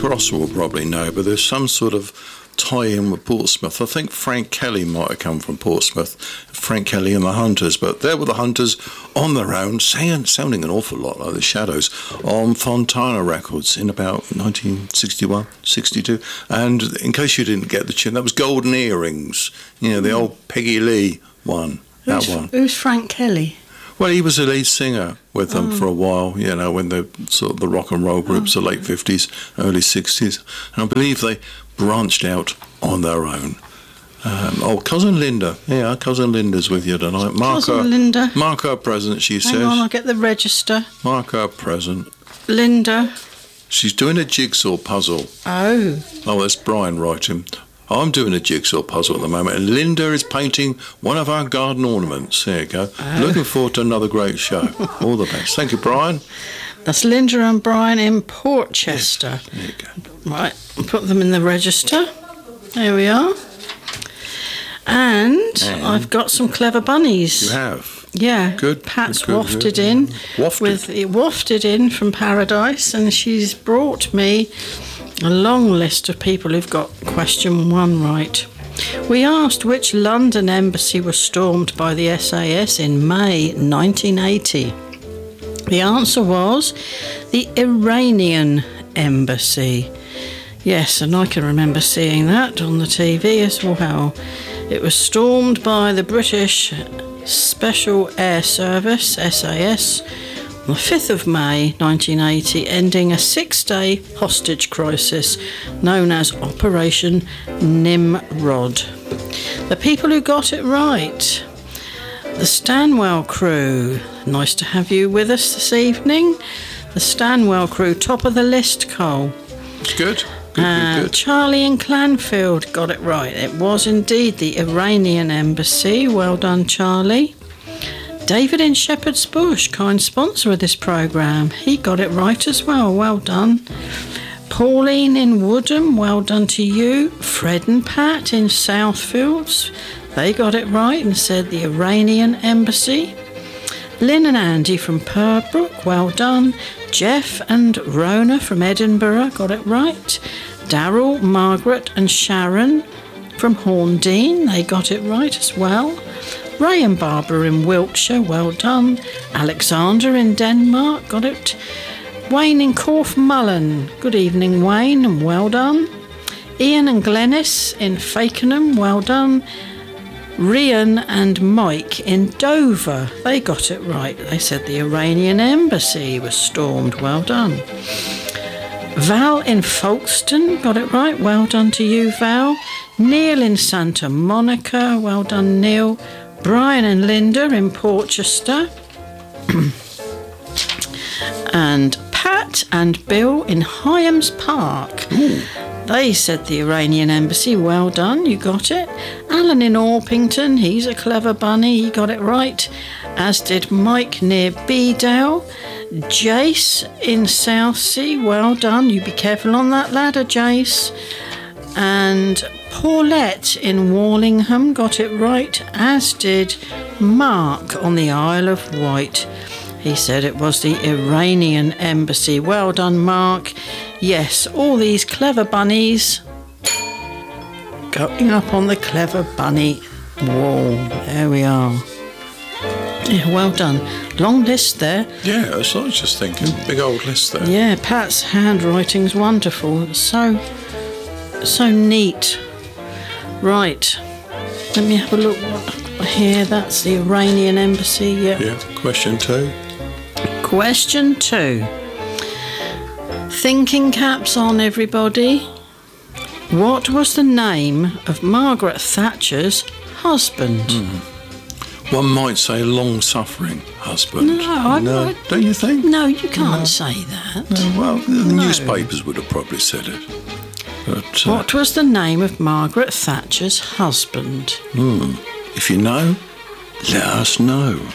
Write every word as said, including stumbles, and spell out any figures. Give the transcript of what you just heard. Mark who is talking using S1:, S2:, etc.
S1: Ross will probably know, but there's some sort of tie-in with Portsmouth. I think Frank Kelly might have come from Portsmouth, Frank Kelly and the Hunters, but there were the Hunters on their own, saying, sounding an awful lot like the Shadows, on Fontana Records in about nineteen sixty-one, sixty-two. And in case you didn't get the tune, that was Golden Earrings, you know, the old Peggy Lee one, that
S2: who's,
S1: one.
S2: Who's Frank Kelly?
S1: Well, he was a lead singer with them oh. for a while, you know, when the sort of the rock and roll groups, oh. the late fifties, early sixties. And I believe they branched out on their own. Um, oh, Cousin Linda. Yeah, Cousin Linda's with you tonight. Mark
S2: Cousin
S1: her,
S2: Linda.
S1: Mark her present, she
S2: Hang
S1: says.
S2: Hang on, I'll get the register.
S1: Mark her present.
S2: Linda.
S1: She's doing a jigsaw puzzle.
S2: Oh.
S1: Oh, that's Brian writing. I'm doing a jigsaw puzzle at the moment, and Linda is painting one of our garden ornaments. There you go. Oh. Looking forward to another great show. All the best. Thank you, Brian.
S2: That's Linda and Brian in Portchester.
S1: Yes. There you go.
S2: Right, put them in the register. There we are. And, and I've got some clever bunnies.
S1: You have?
S2: Yeah.
S1: Good.
S2: Pat's
S1: good, good,
S2: wafted
S1: good.
S2: in.
S1: Wafted?
S2: With, it wafted in from Paradise, and she's brought me a long list of people who've got question one right. We asked which London embassy was stormed by the S A S in May nineteen eighty. The answer was the Iranian embassy. Yes, and I can remember seeing that on the T V as well. It was stormed by the British Special Air Service, S A S, on the fifth of May nineteen eighty, ending a six-day hostage crisis known as Operation Nimrod. The people who got it right: the Stanwell crew. Nice to have you with us this evening. The Stanwell crew, top of the list, Cole.
S1: It's good. Good,
S2: uh,
S1: good, good.
S2: Charlie in Clanfield got it right. It was indeed the Iranian embassy. Well done, Charlie. David in Shepherd's Bush, kind sponsor of this programme. He got it right as well. Well done. Pauline in Woodham, well done to you. Fred and Pat in Southfields, they got it right and said the Iranian embassy. Lynn and Andy from Purbrook, well done. Jeff and Rona from Edinburgh got it right. Darryl, Margaret and Sharon from Horndean, they got it right as well. Ray and Barbara in Wiltshire, well done. Alexander in Denmark, got it. Wayne in Corfe-Mullen, good evening Wayne, and well done. Ian and Glenys in Fakenham, well done. Rian and Mike in Dover, they got it right. They said the Iranian embassy was stormed. Well done. Val in Folkestone got it right. Well done to you, Val. Neil in Santa Monica, well done, Neil. Brian and Linda in Portchester. And Pat and Bill in Hyams Park.
S1: Ooh.
S2: They said the Iranian embassy. Well done, you got it. Alan in Orpington, he's a clever bunny, he got it right, as did Mike near Bedale. Jace in Southsea, well done, you be careful on that ladder, Jace. And Paulette in Wallingham got it right, as did Mark on the Isle of Wight. He said it was the Iranian embassy. Well done, Mark. Yes, all these clever bunnies going up on the clever bunny wall. There we are. Yeah, well done. Long list there.
S1: Yeah, that's what I was just thinking. Big old list there.
S2: Yeah, Pat's handwriting's wonderful. It's so, so neat. Right. Let me have a look what here. That's the Iranian embassy. Yeah.
S1: Yeah. Question two.
S2: Question two. Thinking caps on, everybody. What was the name of Margaret Thatcher's husband?
S1: Mm. One might say long-suffering husband.
S2: No, I,
S1: no,
S2: I,
S1: don't you think?
S2: No, you can't
S1: no.
S2: say that.
S1: No, well, the
S2: no.
S1: newspapers would have probably said it. But, uh,
S2: what was the name of Margaret Thatcher's husband?
S1: Hmm. If you know, let us know.